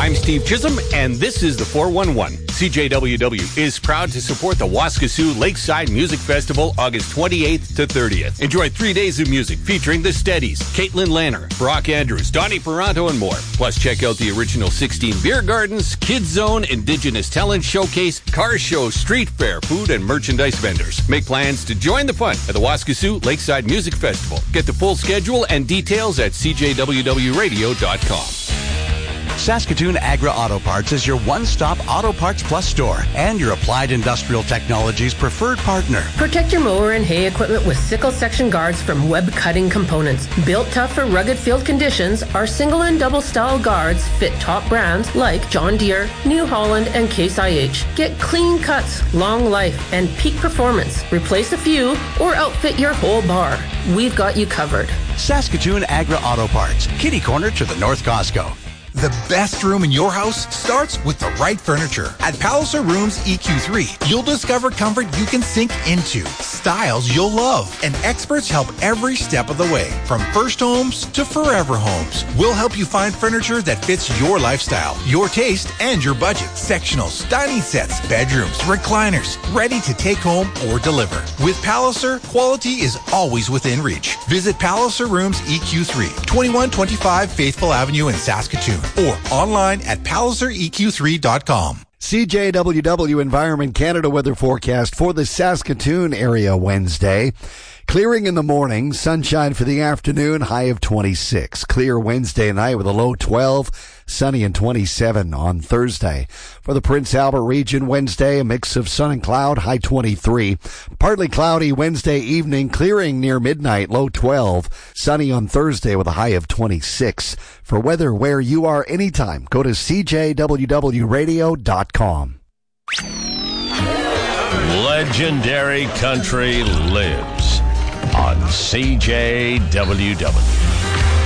I'm Steve Chisholm, and this is the 411. CJWW is proud to support the Waskesiu Lakeside Music Festival August 28th to 30th. Enjoy 3 days of music featuring the Steadies, Caitlin Lanner, Brock Andrews, Donnie Ferranto, and more. Plus, check out the original 16 beer gardens, Kids Zone, Indigenous Talent Showcase, car show, street fair, food, and merchandise vendors. Make plans to join the fun at the Waskesiu Lakeside Music Festival. Get the full schedule and details at cjwwradio.com. Saskatoon Agra Auto Parts is your one-stop Auto Parts Plus store and your Applied Industrial Technologies preferred partner. Protect your mower and hay equipment with sickle section guards from Web Cutting Components. Built tough for rugged field conditions, our single and double style guards fit top brands like John Deere, New Holland, and Case IH. Get clean cuts, long life, and peak performance. Replace a few or outfit your whole bar. We've got you covered. Saskatoon Agra Auto Parts, kitty corner to the North Costco. The best room in your house starts with the right furniture. At Palliser Rooms EQ3, you'll discover comfort you can sink into, styles you'll love, and experts help every step of the way. From first homes to forever homes, we'll help you find furniture that fits your lifestyle, your taste, and your budget. Sectionals, dining sets, bedrooms, recliners, ready to take home or deliver. With Palliser, quality is always within reach. Visit Palliser Rooms EQ3, 2125 Faithful Avenue in Saskatoon, or online at pallisereq3.com. CJWW Environment Canada weather forecast for the Saskatoon area Wednesday. Clearing in the morning, sunshine for the afternoon, high of 26. Clear Wednesday night with a low 12, sunny and 27 on Thursday. For the Prince Albert region, Wednesday, a mix of sun and cloud, high 23. Partly cloudy Wednesday evening, clearing near midnight, low 12. Sunny on Thursday with a high of 26. For weather where you are anytime, go to cjwwradio.com. Legendary country lives on CJWW.